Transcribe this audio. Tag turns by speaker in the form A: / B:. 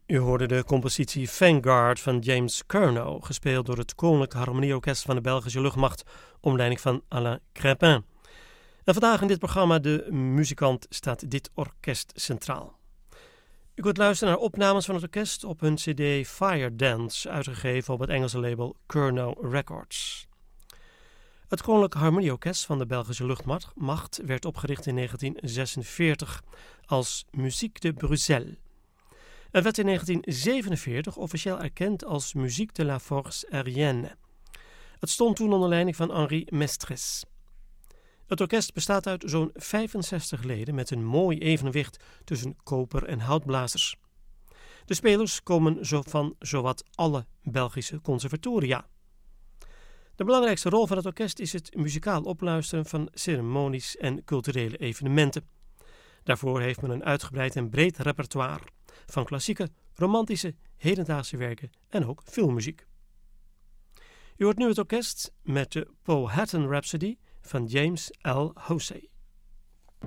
A: U hoorde de compositie Vanguard van James Curnow, gespeeld door het Koninklijk Harmonieorkest van de Belgische Luchtmacht, onder leiding van Alain Crépin. En vandaag in dit programma De Muzikant staat dit orkest centraal. U kunt luisteren naar opnames van het orkest op hun cd Fire Dance, uitgegeven op het Engelse label Curnow Records. Het Koninklijk Harmonieorkest van de Belgische Luchtmacht werd opgericht in 1946 als Musique de Bruxelles. Het werd in 1947 officieel erkend als Musique de la Force Aérienne. Het stond toen onder leiding van Henri Mestres. Het orkest bestaat uit zo'n 65 leden met een mooi evenwicht tussen koper- en houtblazers. De spelers komen van zowat alle Belgische conservatoria. De belangrijkste rol van het orkest is het muzikaal opluisteren van ceremonies en culturele evenementen. Daarvoor heeft men een uitgebreid en breed repertoire van klassieke, romantische, hedendaagse werken en ook filmmuziek. U hoort nu het orkest met de Powhatan Rhapsody van James L. Hosey.